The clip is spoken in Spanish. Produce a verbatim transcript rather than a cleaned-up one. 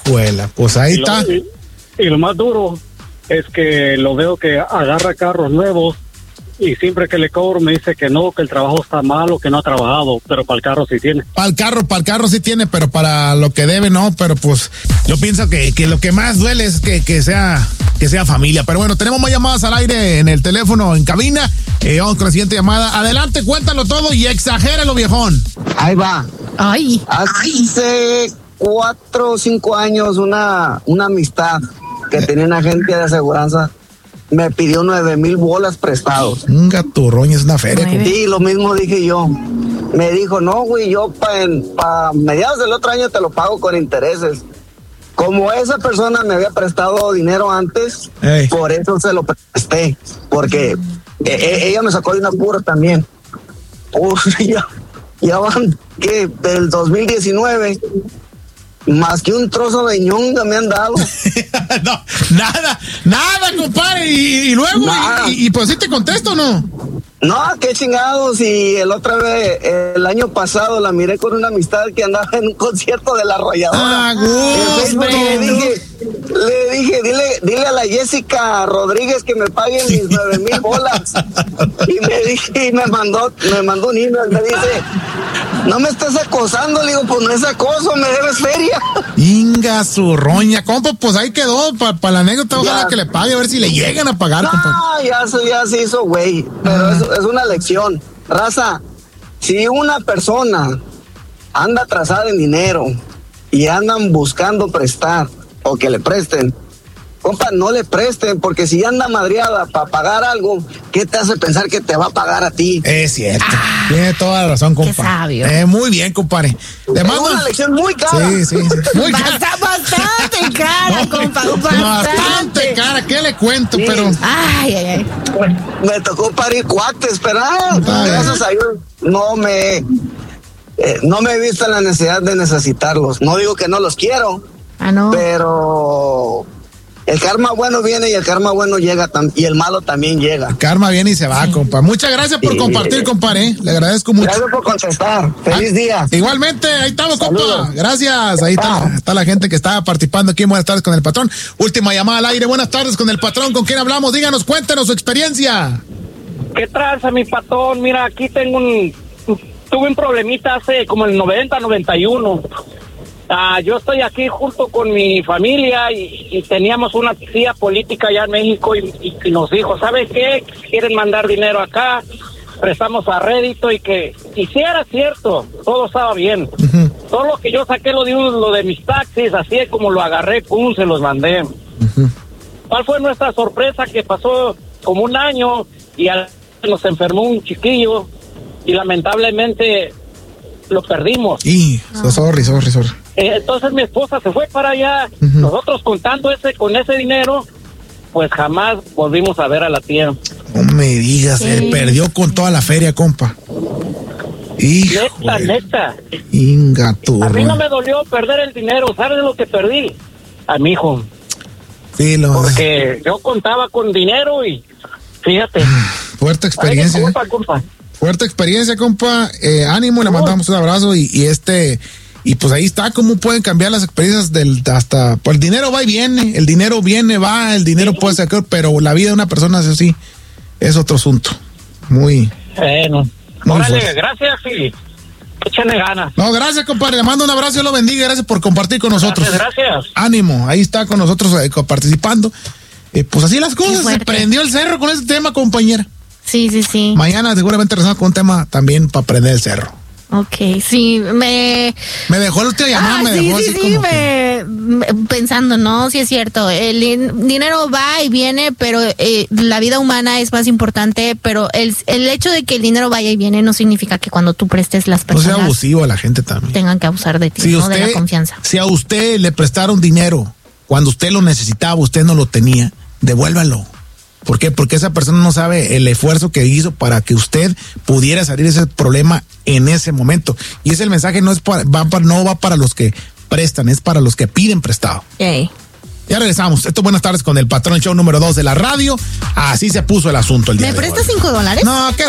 Hijuela, pues ahí y está. Lo, y, y lo más duro es que lo veo que agarra carros nuevos y siempre que le cobro me dice que no, que el trabajo está malo, que no ha trabajado, pero para el carro sí tiene. Para el carro, para el carro sí tiene, pero para lo que debe no, pero pues yo pienso que, que lo que más duele es que, que sea que sea familia. Pero bueno, tenemos más llamadas al aire en el teléfono en cabina. Eh, vamos con la siguiente llamada. Adelante, cuéntalo todo y exagéralo, viejón. Ahí va. Ay. Hace cuatro o cinco años una, una amistad que tenía una agencia de aseguranza me pidió nueve mil bolas prestados. Un gaturroño, es una feria. Sí, lo mismo dije yo. Me dijo, no, güey, yo para pa mediados del otro año te lo pago con intereses. Como esa persona me había prestado dinero antes, Ey. por eso se lo presté. Porque e ella me sacó de una apuro también. Uf, ya, ya van, ¿qué? Del dos mil diecinueve. Más que un trozo de ñonga me han dado. No, nada, nada, compadre. Y, y luego, y, y, y pues sí te contesto, ¿no? No, qué chingados. Y el otra vez, el año pasado, la miré con una amistad que andaba en un concierto de La Arrolladora. Ah, gusto. Le dije, le dije, dile, dile a la Jessica Rodríguez que me pague mis nueve mil bolas. Y me dije, y me mandó, me mandó un email, me dice, no me estás acosando. Le digo, pues no es acoso, me debes feria. Inga su roña, compa, pues ahí quedó, para pa la anécdota, ojalá ya. que le pague, a ver si le llegan a pagar, no, compa. No, ya, ya se hizo, güey, pero ah. es, es una lección. Raza, si una persona anda atrasada en dinero y andan buscando prestar o que le presten, compa, no le presten, porque si anda madreada para pagar algo, ¿qué te hace pensar que te va a pagar a ti? Es cierto, ah, tiene toda la razón, compa. Qué sabio. Eh, muy bien, compadre. Te es una lección muy cara. Sí, sí, sí. Muy Bast cara. Bastante cara, no, compa. Bastante. bastante cara, ¿qué le cuento? Sí. Pero. Ay, ay, ay. Me tocó parir cuates, pero ah, gracias a Dios no me, eh, no me he visto en la necesidad de necesitarlos. No digo que no los quiero, ah, no. pero el karma bueno viene y el karma bueno llega y el malo también llega. El karma viene y se va, sí. compa. Muchas gracias por sí. compartir, compadre. Le agradezco mucho. Gracias por contestar. Feliz ah, día. Igualmente, ahí estamos, Saludos. compa. Gracias. Ahí está, está la gente que está participando aquí. Buenas tardes con el patrón. Última llamada al aire. Buenas tardes con el patrón. ¿Con quién hablamos? Díganos, cuéntenos su experiencia. ¿Qué tranza, mi patrón? Mira, aquí tengo un... Tuve un problemita hace como el noventa, noventa y uno. Ah, yo estoy aquí junto con mi familia y, y teníamos una tía política allá en México y, y, y nos dijo, ¿sabes qué? Quieren mandar dinero acá, prestamos a rédito y que, y si era cierto, todo estaba bien. Uh-huh. Todo lo que yo saqué lo de, un, lo de mis taxis, así como lo agarré, pum, se los mandé. Uh-huh. ¿Cuál fue nuestra sorpresa? Que pasó como un año y al, nos enfermó un chiquillo y lamentablemente lo perdimos. Y, so, sorry, sorry, sorry. Eh, entonces mi esposa se fue para allá, uh-huh. nosotros contando ese con ese dinero, pues jamás volvimos a ver a la tía. No me digas, sí. él perdió con toda la feria, compa. Hijo neta, neta. Inga tu a mí no me dolió perder el dinero, ¿sabes lo que perdí? A mi hijo. Sí, lo... Porque yo contaba con dinero y fíjate. Fuerte experiencia. Ay, compa, compa. Fuerte experiencia, compa. Eh, ánimo, le mandamos un abrazo y, y este... Y pues ahí está, cómo pueden cambiar las experiencias del hasta, pues el dinero va y viene, el dinero viene, va, el dinero sí. puede sacar, pero la vida de una persona es así, es otro asunto. Muy. Bueno, muy órale, fuerte. Gracias y échale ganas. No, gracias, compadre, le mando un abrazo, Dios lo bendiga, gracias por compartir con nosotros. Gracias, gracias. Ánimo, ahí está con nosotros eh, participando. Eh, pues así las cosas, se prendió el cerro con este tema, compañera. Sí, sí, sí. Mañana seguramente regresamos con un tema también para prender el cerro. Ok, sí, me... Me dejó la última llamada, ah, me sí, dejó sí, así sí, como me, que... me, pensando, no, sí es cierto, el in, dinero va y viene, pero eh, la vida humana es más importante, pero el, el hecho de que el dinero vaya y viene no significa que cuando tú prestes las personas... No sea abusivo a la gente también. Tengan que abusar de ti, si ¿no? Usted, de la confianza. Si a usted le prestaron dinero cuando usted lo necesitaba, usted no lo tenía, devuélvalo. ¿Por qué? Porque esa persona no sabe el esfuerzo que hizo para que usted pudiera salir de ese problema en ese momento. Y ese el mensaje no es para, va para, no va para los que prestan, es para los que piden prestado. Hey. Ya regresamos. Esto es Buenas Tardes con el Patrón Show número dos de la radio. Así se puso el asunto el día ¿Me de hoy. prestas cinco dólares? No, ¿qué